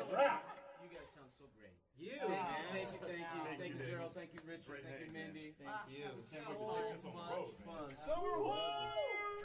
You guys sound so great. You, Thank man. you, thank you, Gerald, thank you, Richard, thank you, Mindy. Thank you. So much fun. Summer Hall!